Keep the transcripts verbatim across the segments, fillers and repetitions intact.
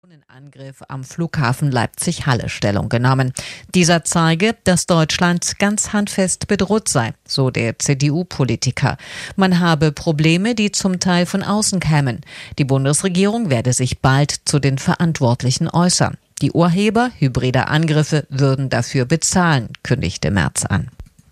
Angriff am Flughafen Leipzig-Halle Stellung genommen. Dieser zeige, dass Deutschland ganz handfest bedroht sei, so der C D U-Politiker. Man habe Probleme, die zum Teil von außen kämen. Die Bundesregierung werde sich bald zu den Verantwortlichen äußern. Die Urheber hybrider Angriffe würden dafür bezahlen, kündigte Merz an.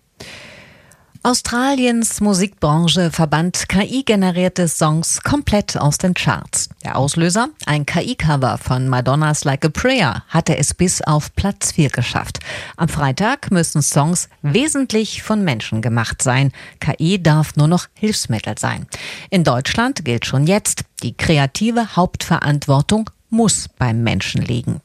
Australiens Musikbranche verbannt K I-generierte Songs komplett aus den Charts. Der Auslöser? Ein K I-Cover von Madonnas Like a Prayer hatte es bis auf Platz vier geschafft. Am Freitag müssen Songs wesentlich von Menschen gemacht sein. K I darf nur noch Hilfsmittel sein. In Deutschland gilt schon jetzt, die kreative Hauptverantwortung muss beim Menschen liegen.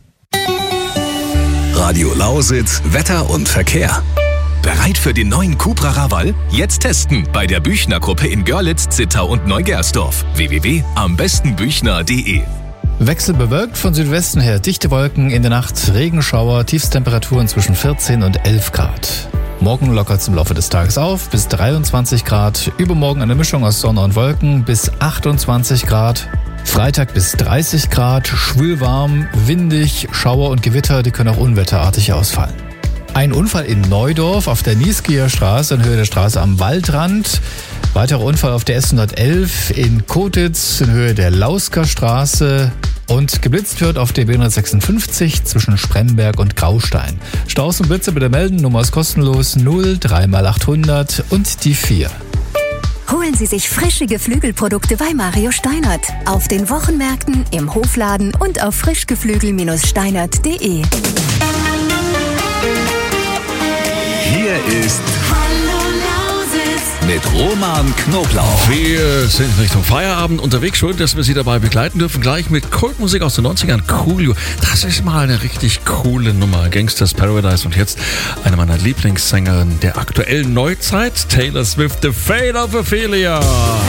Radio Lausitz, Wetter und Verkehr. Bereit für den neuen Cupra Raval? Jetzt testen bei der Büchner Gruppe in Görlitz, Zittau und Neugersdorf. w w w punkt am besten büchner punkt d e. Wechselbewölkt von Südwesten her, dichte Wolken, in der Nacht Regenschauer, Tiefstemperaturen zwischen vierzehn und elf Grad. Morgen lockert im Laufe des Tages auf bis dreiundzwanzig Grad, übermorgen eine Mischung aus Sonne und Wolken bis achtundzwanzig Grad. Freitag bis dreißig Grad, schwül warm, windig, Schauer und Gewitter, die können auch unwetterartig ausfallen. Ein Unfall in Neudorf auf der Nieskieer Straße in Höhe der Straße am Waldrand. Weiterer Unfall auf der S hundertelf in Kotitz in Höhe der Lausker Straße. Und geblitzt wird auf der B hundertsechsundfünfzig zwischen Spremberg und Graustein. Staus und Blitze bitte melden, Nummer ist kostenlos null drei mal achthundert und die vier. Holen Sie sich frische Geflügelprodukte bei Mario Steinert. Auf den Wochenmärkten, im Hofladen und auf frischgeflügel Bindestrich steinert punkt de. Hier ist Hallo Lausitz mit Roman Knoblauch. Wir sind Richtung Feierabend unterwegs. Schön, dass wir Sie dabei begleiten dürfen. Gleich mit Kultmusik aus den neunzigern. Coolio. Das ist mal eine richtig coole Nummer. Gangsters Paradise. Und jetzt eine meiner Lieblingssängerinnen der aktuellen Neuzeit. Taylor Swift, The Fate of Ophelia.